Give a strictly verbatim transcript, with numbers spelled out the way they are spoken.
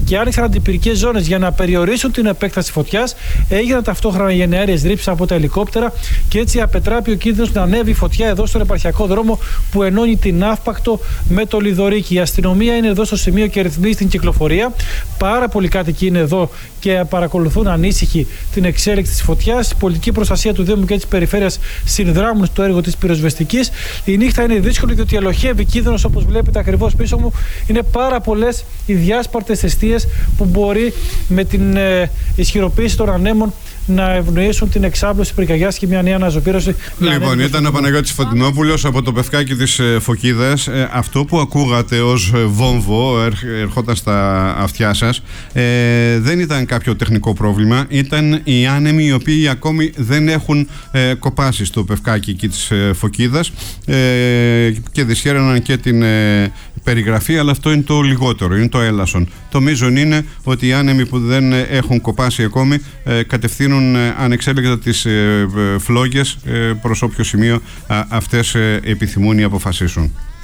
και άνοιξαν αντιπυρικές ζώνες για να περιορίσουν την επέκταση φωτιάς. Έγιναν ταυτόχρονα γενναέρειες ρήψεις από τα ελικόπτερα και έτσι απετράπει ο κίνδυνος να ανέβει η φωτιά εδώ στον επαρχιακό δρόμο που ενώνει την Αύπακτο με το Λιδωρίκι. Η αστυνομία είναι εδώ στο σημείο και ρυθμίζει την κυκλοφορία. Πάρα πολλοί κάτοικοι είναι εδώ και παρακολουθούν ανήσυχοι την εξέλιξη της φωτιάς. Η πολιτική προστασία του Δήμου και της περιφέρειας συνδράμουν στο έργο της πυροσβεστικής. Η νύχτα είναι δύσκολη διότι ελοχεύει κίνδυνος, όπως βλέπετε ακριβώς πίσω μου. Είναι πάρα πολλές οι διάσπαρτες εστίες που μπορεί με την ε, ισχυροποίηση των ανέμων να ευνοήσουν την εξάπλωση της πυρκαγιάς και μια νέα αναζωπήρωση. Λοιπόν, ήταν ο Παναγιώτης Φωτεινόπουλος από το Πευκάκι της Φωκίδας. Ε, αυτό που ακούγατε ως βόμβο ερχόταν στα αυτιά σας ε, δεν ήταν κάποιο τεχνικό πρόβλημα. Ήταν οι άνεμοι οι οποίοι ακόμη δεν έχουν ε, κοπάσει στο Πευκάκι εκεί της ε, Φωκίδας ε, και δυσχέραναν και την ε, περιγραφή, αλλά αυτό είναι το λιγότερο, είναι το έλασον. Το μείζον είναι ότι οι άνεμοι που δεν έχουν κοπάσει ακόμη ε, κατευθύνουν ανεξέλεγκτα τις ε, φλόγες ε, προς όποιο σημείο α, αυτές ε, επιθυμούν ή αποφασίσουν.